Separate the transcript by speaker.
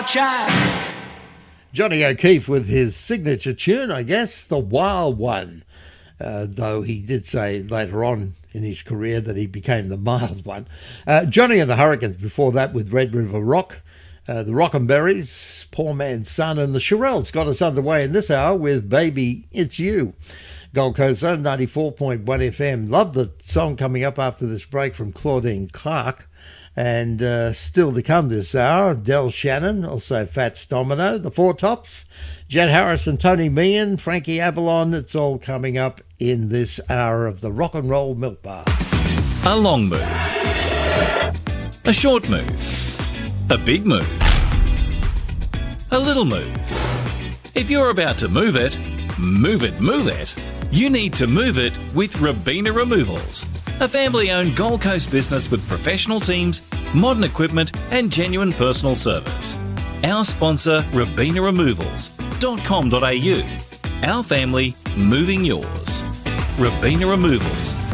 Speaker 1: child.
Speaker 2: Johnny O'Keefe with his signature tune, I guess, The Wild One. Though he did say later on in his career that he became the mild one. Johnny and the Hurricanes before that with Red River Rock. The Rockenberries, Poor Man's Son, and the Shirelles got us underway in this hour with Baby It's You. Gold Coast Zone 94.1 FM. Love the song coming up after this break from Claudine Clark. And still to come this hour, Del Shannon, also Fats Domino, the Four Tops, Jet Harris and Tony Meehan, Frankie Avalon. It's all coming up in this hour of the Rock and Roll Milk Bar.
Speaker 3: A long move. A short move. A big move. A little move. If you're about to move it, move it, move it. You need to move it with Robina Removals, a family-owned Gold Coast business with professional teams, modern equipment and genuine personal service. Our sponsor, RobinaRemovals.com.au. Our family, moving yours. Robina Removals.